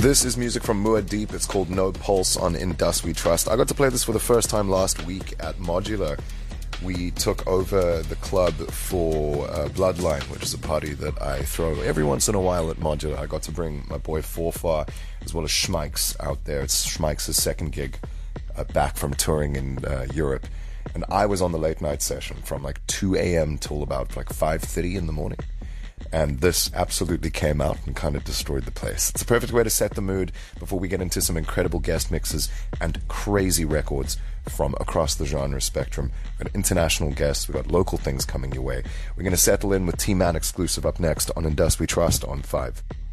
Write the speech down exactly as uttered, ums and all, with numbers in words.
This is music from Muad'Dib. It's called No Pulse on In Dust We Trust. I got to play this for the first time last week at Modular. We took over the club for uh, Bloodline, which is a party that I throw every once in a while at Modular. I got to bring my boy Forfar as well as Schmikes out there. It's Schmikes' second gig uh, back from touring in uh, Europe. And I was on the late night session from like two a.m. till about like five thirty in the morning. And this absolutely came out and kind of destroyed the place. It's a perfect way to set the mood before we get into some incredible guest mixes and crazy records from across the genre spectrum. We've got international guests, we've got local things coming your way. We're going to settle in with T-Man exclusive up next on In Dust We Trust on five.